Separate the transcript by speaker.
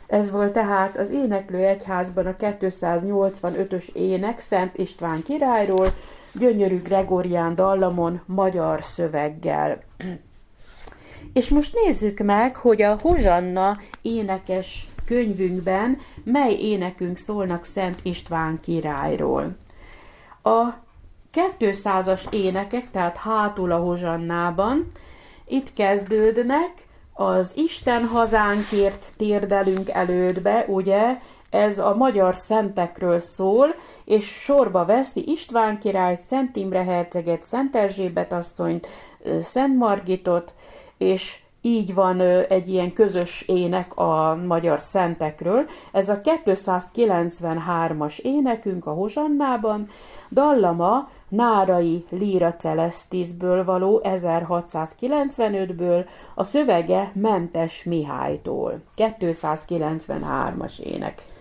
Speaker 1: Ez volt tehát az Éneklő Egyházban a 285-ös ének Szent István királyról, gyönyörű gregorián dallamon, magyar szöveggel. És most nézzük meg, hogy a Hozsanna énekes könyvünkben mely énekünk szólnak Szent István királyról. A 200-as énekek, tehát hátul a Hozsannában, itt kezdődnek, az Isten hazánkért térdelünk elődbe, ugye, ez a magyar szentekről szól, és sorba veszi István király, Szent Imre herceget, Szent Erzsébet asszonyt, Szent Margitot, és így van egy ilyen közös ének a magyar szentekről. Ez a 293-as énekünk a Hozsannában, dallama Nárai Lyra Celestisből való 1695-ből, a szövege Mentes Mihálytól. 293-as ének.